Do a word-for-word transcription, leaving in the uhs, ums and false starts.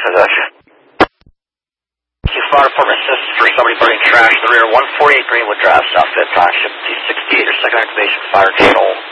for that. Fire Department assist for somebody burning trash in the rear, one forty-eight Greenwood Drive, South Bend Township, T sixty-eight, or second activation, fire channel